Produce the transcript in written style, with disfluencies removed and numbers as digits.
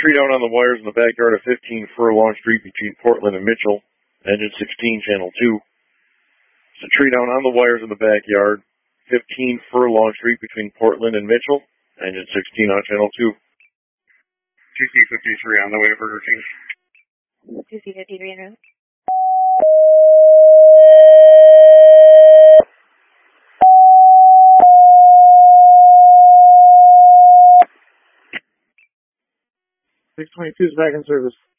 tree down on the wires in the backyard of 15 Furlong Street between Portland and Mitchell, engine 16, channel 2. It's a tree down on the wires in the backyard, 15 Furlong Street between Portland and Mitchell, engine 16 on channel 2. TC-53 on the way to Burger King. TC-53 en route. $622 is back in service.